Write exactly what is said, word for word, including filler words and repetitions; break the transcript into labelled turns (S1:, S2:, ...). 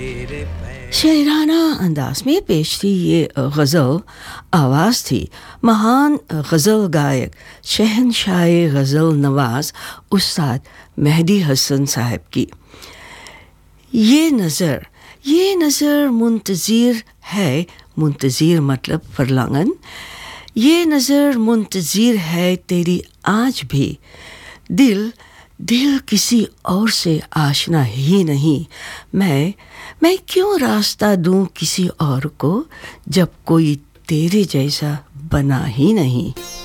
S1: शायराना अंदाज में पेश थी ये गज़ल। आवाज़ थी महान गज़ल गायक शहनशाह गज़ल नवाज़ उस्ताद मेहदी हसन साहब की। ये नज़र ये नज़र मुंतज़िर है, मुंतज़िर मतलब फरलांगन। ये नज़र मुंतज़िर है तेरी आज भी, दिल दिल किसी और से आशना ही नहीं। मैं मैं क्यों रास्ता दूं किसी और को, जब कोई तेरे जैसा बना ही नहीं।